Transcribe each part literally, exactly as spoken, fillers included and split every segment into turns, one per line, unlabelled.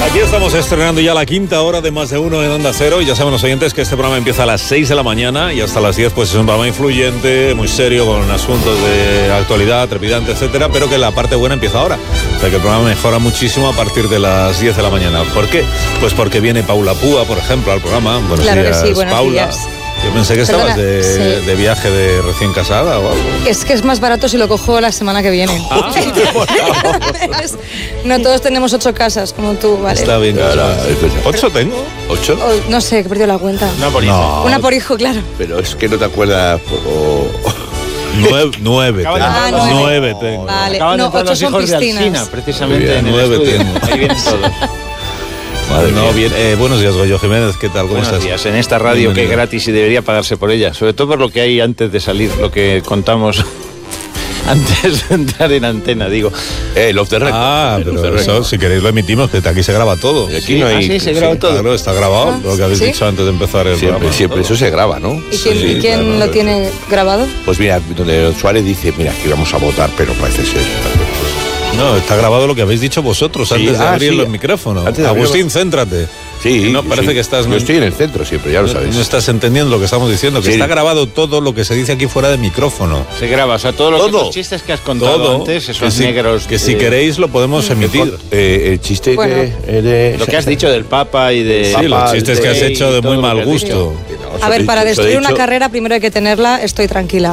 Aquí estamos estrenando ya la quinta hora de Más de Uno en Onda Cero y ya saben los oyentes que este programa empieza a las seis de la mañana y hasta las diez pues es un programa influyente, muy serio, con asuntos de actualidad, trepidante, etcétera, pero que la parte buena empieza ahora. O sea que el programa mejora muchísimo a partir de las diez de la mañana. ¿Por qué? Pues porque viene Paula Púa, por ejemplo, al programa. Buenos
claro
días,
que sí, buenos
Paula.
días.
Yo pensé que
Perdona,
estabas de,
sí.
de viaje de recién casada o algo.
Es que es más barato si lo cojo la semana que viene.
Ah,
no todos tenemos ocho casas como tú, ¿vale?
Está bien.
Claro,
¿Ocho tengo?
¿Ocho?
O, no sé, que he perdido la cuenta.
Una por hijo.
No.
Una por hijo, claro.
Pero es que no te acuerdas. O...
Nueve, nueve tengo.
Ah, nueve.
Nueve tengo.
Vale,
Acaban de
no,
entrar
ocho
los
son
hijos de
piscinas.
Alsina, precisamente
Muy bien,
en el
nueve
estudio.
tengo.
Ahí vienen todos.
Madre no, bien. Eh, buenos días, Goyo Jiménez. ¿Qué tal? ¿Cómo
Buenos
estás?
días. En esta radio que es
Bienvenido.
gratis y debería pagarse por ella, sobre todo por lo que hay antes de salir, lo que contamos antes de entrar en antena, digo.
Eh, el off the record.
Ah,
El off the
pero
record.
eso, si queréis lo emitimos, que aquí se graba todo.
Aquí
Sí,
no hay.
ah, sí, se graba todo.
Claro, está grabado,
Ah,
lo que habéis
¿sí?
dicho antes de empezar el
Siempre,
programa.
siempre. Eso se graba, ¿no?
¿Y quién,
Sí,
y quién
claro,
lo
eso.
tiene grabado?
Pues mira, donde Suárez dice, mira, que íbamos a votar, pero parece ser.
No, está grabado lo que habéis dicho vosotros
Sí,
antes de
ah,
abrir
sí.
los micrófonos.
Antes de abrir
Agustín,
los-
céntrate.
Sí.
No, parece
sí.
que estás-
Yo estoy en el centro siempre, ya lo sabes.
No estás entendiendo lo que estamos diciendo, que
Sí.
está grabado todo lo que se dice aquí fuera de micrófono.
Se graba, o sea, todos los,
Todo.
los chistes que has contado
Todo.
antes,
que
esos
si,
negros.
que si
eh,
queréis lo podemos emitir.
Eh, el chiste
Bueno.
que eres.
Lo que has dicho del Papa y de.
Sí, los
Papá,
chistes que has
de-
hecho de
y todo
muy
lo que
mal
has
gusto.
dicho.
A ver, para destruir una carrera primero hay que tenerla, estoy tranquila.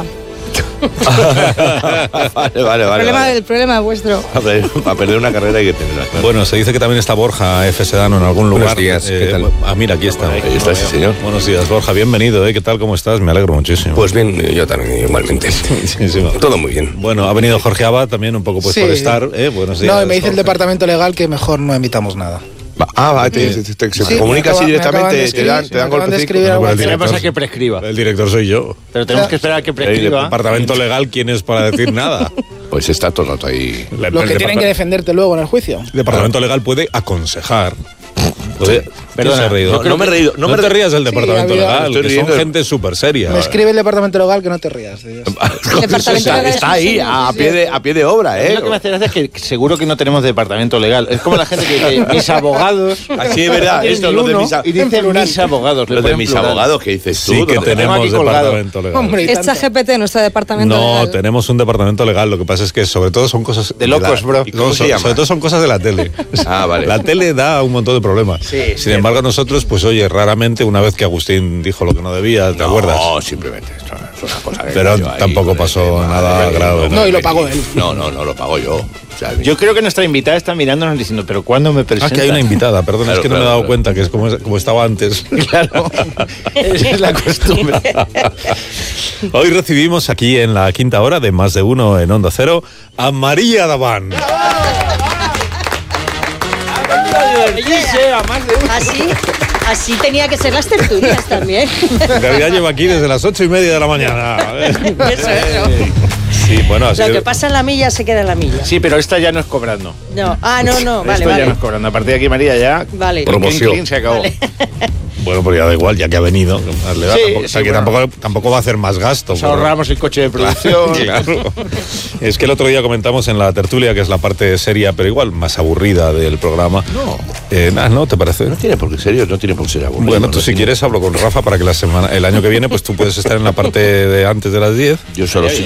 Vale, vale,
el,
vale.
problema,
vale.
el problema es vuestro.
A ver, para perder una carrera hay que tenerla. claro.
Bueno, se dice que también está Borja F. Sedano en algún lugar.
Buenos días, ¿qué tal?
Ah, mira, aquí está.
Ahí está ese señor.
Buenos días, Borja, bienvenido, ¿eh? ¿Qué tal? ¿Cómo estás? Me alegro muchísimo.
Pues bien, yo también igualmente.
Sí, sí, va.
Todo muy bien.
Bueno, ha venido Jorge Abad también un poco pues
Sí.
por estar, ¿eh? Buenos días.
No, y me dice el
Jorge.
departamento legal que mejor no emitamos nada.
Va- Ah, va, te, te- te- se
Sí,
comunica
me
así
acaba- me acaban de
directamente, te
escribir,
dan, te
me
dan
acaban de
golpecitos.
escribir
No,
algo
pero el
así.
¿Qué le
director-
pasa que prescriba?
El director soy yo.
Pero tenemos que esperar a que prescriba.
Departamento legal, ¿quién es para decir nada?
Pues está todo el rato ahí.
La-
Lo
el
que tienen
departa-
que defenderte luego en el juicio.
El departamento legal puede aconsejar. Puede,
Perdona,
¿quién se ha reído?
no, no me he reído, no
No,
me
te
re-
rías del
Sí,
departamento
había-
legal,
Estoy
que son
riendo.
gente súper seria.
Me escribe el departamento legal que no te rías de Dios.
Departamento
está,
legal
está
es un
ahí,
señor,
a
sí,
pie,
sí.
de, a pie de obra,
A mí
¿eh?
Lo que me hace gracia es que seguro que no tenemos departamento legal. Es como la gente que dice mis abogados.
Así es verdad,
No
esto,
tienen
lo de
ni
mis,
uno,
a-
y dicen mis abogados. le
lo de
ponen
mis
plural.
abogados que dices tú.
Sí que
lo de-
tenemos
aquí colgado.
departamento legal.
Hombre, y
Es
tanto.
ChatGPT, nuestro departamento
No,
legal.
tenemos un departamento legal. Lo que pasa es que sobre todo son cosas
De locos,
la-
bro.
¿Y cómo
no,
se
so-
llama?
Sobre todo son cosas de la tele.
Ah, vale.
La tele da un montón de problemas.
Sí,
Sin
sí.
embargo, nosotros, pues oye, raramente una vez que Agustín dijo lo que no debía, ¿te acuerdas?
No, simplemente esto es una cosa que
Pero
yo ahí
tampoco
con el
pasó
tema,
nada
eh,
grave,
¿no? No, y lo pagó él.
No, no, no lo pago yo. O sea,
Yo creo que nuestra invitada está mirándonos diciendo, pero ¿cuándo me
Ah,
presenta?
que hay una invitada, perdón,
Claro,
es que no
claro,
me he dado
claro.
cuenta que es como, como estaba antes.
Claro, esa es la costumbre.
Hoy recibimos aquí en la quinta hora de Más de Uno en Onda Cero a María Daván.
Así, así tenía que ser las tertulias también.
En realidad lleva aquí desde las ocho y media de la mañana.
Eso, eso.
Sí, bueno, así
Lo
que-
que pasa en la milla se queda en la milla.
Sí, pero esta ya no es cobrando.
No, ah, no, no, vale,
Esto ya no
vale.
es cobrando. A partir de aquí, María, ya.
Vale.
Promoción.
Clean, clean, se acabó.
Bueno, pero ya da igual, ya que ha venido. más le da,
Sí,
tampoco, o sea,
sí,
que
bueno.
tampoco, tampoco va a hacer más gasto.
Nos
pero-
ahorramos el coche de producción.
Claro. Es que el otro día comentamos en la tertulia, que es la parte seria, pero igual más aburrida del programa.
No.
Eh, nada, ¿no? ¿Te parece?
no tiene por qué serio, no tiene por qué ser aburrido.
Bueno,
no
tú si
tiene-
quieres hablo con Rafa para que la semana, el año que viene pues tú puedes estar en la parte de antes de las diez.
Yo solo sí.